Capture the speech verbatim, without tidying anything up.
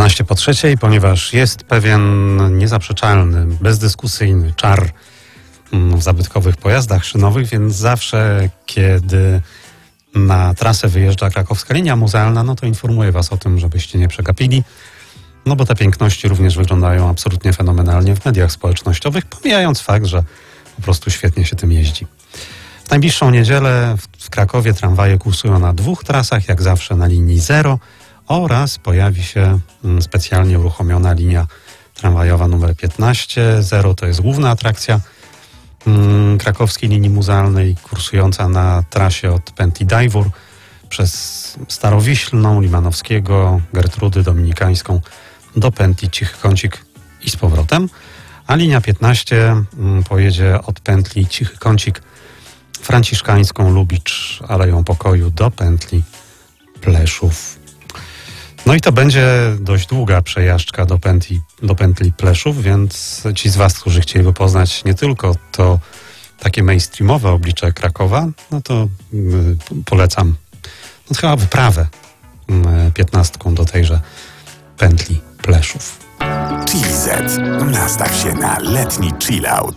dwanaście po trzeciej, ponieważ jest pewien niezaprzeczalny, bezdyskusyjny czar w zabytkowych pojazdach szynowych, więc zawsze, kiedy na trasę wyjeżdża krakowska linia muzealna, no to informuję was o tym, żebyście nie przegapili, no bo te piękności również wyglądają absolutnie fenomenalnie w mediach społecznościowych, pomijając fakt, że po prostu świetnie się tym jeździ. W najbliższą niedzielę w Krakowie tramwaje kursują na dwóch trasach, jak zawsze na linii zero, oraz pojawi się specjalnie uruchomiona linia tramwajowa numer piętnaście. Zero to jest główna atrakcja krakowskiej linii muzealnej, kursująca na trasie od pętli Dajwór przez Starowiślną, Limanowskiego, Gertrudy, Dominikańską do pętli Cichy Kącik i z powrotem, a linia piętnaście pojedzie od pętli Cichy Kącik Franciszkańską, Lubicz, Aleją Pokoju do pętli Pleszów. No i to będzie dość długa przejażdżka do pętli, do pętli Pleszów, więc ci z was, którzy chcieliby poznać nie tylko to takie mainstreamowe oblicze Krakowa, no to yy, polecam no, chyba wyprawę yy, piętnastką do tejże pętli Pleszów. T Z. Nastaw się na letni chillout.